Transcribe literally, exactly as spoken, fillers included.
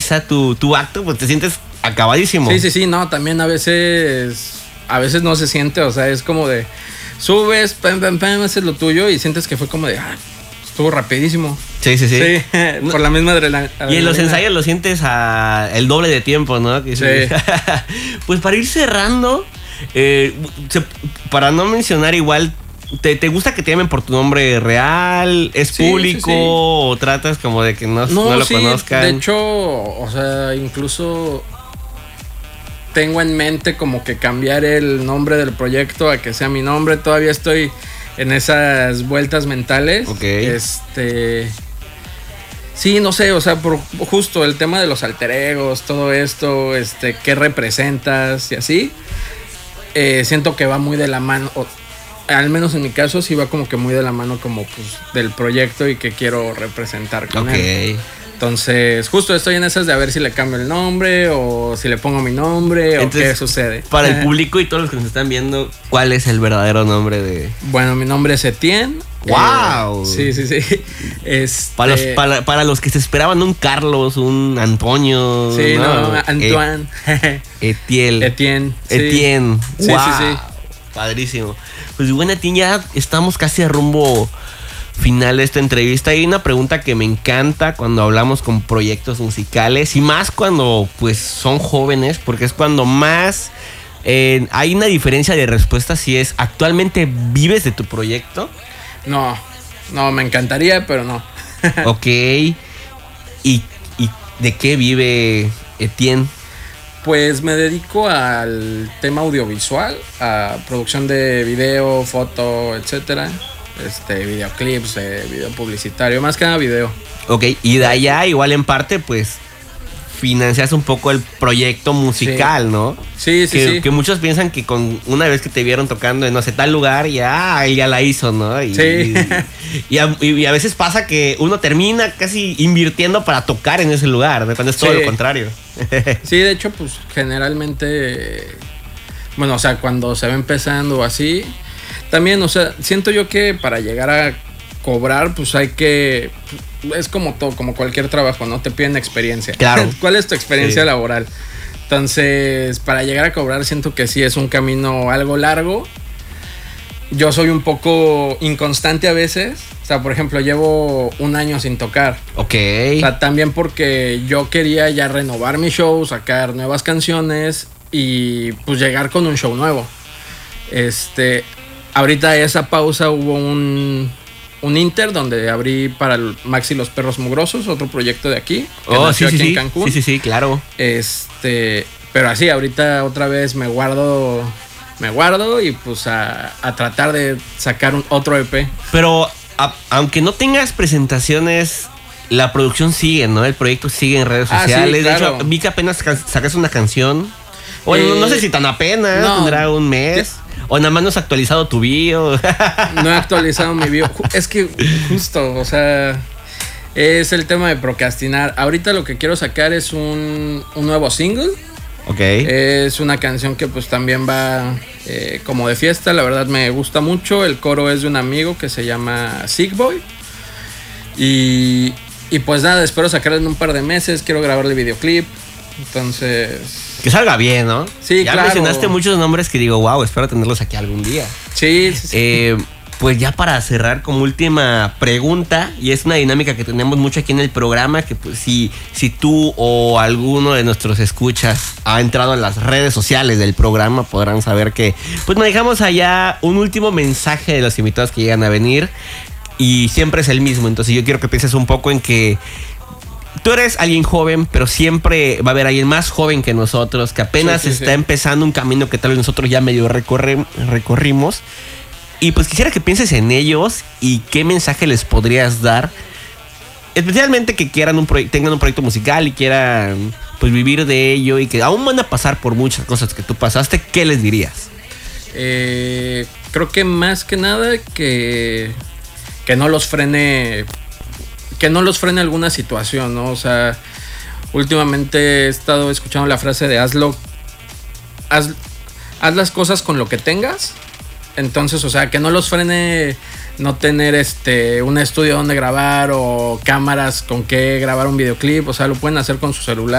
finaliza tu, tu acto, pues te sientes acabadísimo. Sí, sí, sí, no, también a veces, a veces no se siente, o sea, es como de, subes, pam, pam, pam, haces lo tuyo y sientes que fue como de, ah, estuvo rapidísimo. Sí, sí, sí. Sí, por la misma adrenalina. Y en los ensayos lo sientes a el doble de tiempo, ¿no? Sí. Pues para ir cerrando, eh, se, para no mencionar igual, ¿te, ¿te gusta que te llamen por tu nombre real? ¿Es Sí, público? sí, sí. ¿O tratas como de que no, No, no lo sí, conozcan? de hecho, o sea, incluso tengo en mente como que cambiar el nombre del proyecto a que sea mi nombre. Todavía estoy en esas vueltas mentales. Ok. Este... Sí, no sé, o sea, por justo el tema de los alter egos, todo esto, este, qué representas y así, eh, siento que va muy de la mano, o, al menos en mi caso sí va como que muy de la mano como pues del proyecto y que quiero representar con Ok. él. Entonces, justo estoy en esas de a ver si le cambio el nombre o si le pongo mi nombre. Entonces, o qué sucede. Para el público y todos los que nos están viendo, ¿cuál es el verdadero nombre de...? Bueno, mi nombre es Etienne. ¡Wow! Eh, sí, sí, sí. Este... Para, los, para, para los que se esperaban un Carlos, un Antonio. Sí, no, no Antoine. Eh, Etiel. Etienne. Sí. Etienne. Sí, wow. sí, sí. Padrísimo. Pues bueno, Etienne, ya estamos casi a rumbo final de esta entrevista. Hay una pregunta que me encanta cuando hablamos con proyectos musicales y más cuando pues son jóvenes, porque es cuando más eh, hay una diferencia de respuesta. Si es, ¿actualmente vives de tu proyecto? No, no, me encantaría, pero no. Ok. ¿Y, ¿Y de qué vive Etienne? Pues me dedico al tema audiovisual, a producción de video, foto, etcétera. Este, videoclips, eh, video publicitario, más que nada video. Ok, y de allá igual en parte pues financias un poco el proyecto musical, sí. ¿no? Sí, sí, que, sí. Que muchos piensan que con una vez que te vieron tocando en no sé tal lugar, ya él ya la hizo, ¿no? Y, sí. Y, y, a, y a veces pasa que uno termina casi invirtiendo para tocar en ese lugar, ¿no? Cuando es todo sí. lo contrario. Sí, de hecho, pues generalmente, bueno, o sea, cuando se va empezando así, también, o sea, siento yo que para llegar a cobrar, pues hay que, es como todo, como cualquier trabajo, ¿no? Te piden experiencia. Claro. ¿Cuál es tu experiencia sí. laboral? Entonces, para llegar a cobrar, siento que sí es un camino algo largo. Yo soy un poco inconstante a veces. O sea, por ejemplo, llevo un año sin tocar. Ok. O sea, también porque yo quería ya renovar mi show, sacar nuevas canciones y pues llegar con un show nuevo. Este, ahorita esa pausa hubo un, un inter donde abrí para el Maxi Los Perros Mugrosos, otro proyecto de aquí. Que oh, nació sí, aquí sí, en Cancún. sí, sí, sí, claro. Este, pero así, ahorita otra vez me guardo, me guardo y pues a, a tratar de sacar un, otro E P. Pero a, aunque no tengas presentaciones, la producción sigue, ¿no? El proyecto sigue en redes Ah, sociales. sí, claro. De hecho, vi que apenas sacas una canción. Bueno, Eh, no sé si tan apenas, no. tendrá un mes. O nada más no has actualizado tu bio. No he actualizado mi bio. Es que justo, o sea, es el tema de procrastinar. Ahorita lo que quiero sacar es un, un nuevo single. Ok. Es una canción que pues también va eh, como de fiesta. La verdad me gusta mucho. El coro es de un amigo que se llama Sick Boy. Y, y pues nada, espero sacarlo en un par de meses. Quiero grabarle videoclip. Entonces... Que salga bien, ¿no? Sí, ya claro. mencionaste muchos nombres que digo, wow, espero tenerlos aquí algún día. Sí, sí, sí. Eh, pues ya para cerrar como última pregunta, y es una dinámica que tenemos mucho aquí en el programa, que pues si, si tú o alguno de nuestros escuchas ha entrado en las redes sociales del programa, podrán saber que pues manejamos allá un último mensaje de los invitados que llegan a venir, y siempre es el mismo. Entonces yo quiero que pienses un poco en que tú eres alguien joven, pero siempre va a haber alguien más joven que nosotros, que apenas sí, sí, está sí. empezando un camino que tal vez nosotros ya medio recorre, recorrimos. Y pues quisiera que pienses en ellos y qué mensaje les podrías dar. Especialmente que quieran un proye- tengan un proyecto musical y quieran pues vivir de ello y que aún van a pasar por muchas cosas que tú pasaste. ¿Qué les dirías? Eh, creo que más que nada que, que no los frene... Que no los frene alguna situación, ¿no? O sea, últimamente he estado escuchando la frase de hazlo, haz, haz las cosas con lo que tengas. Entonces, o sea, que no los frene no tener este un estudio donde grabar o cámaras con que grabar un videoclip. O sea, lo pueden hacer con su celular.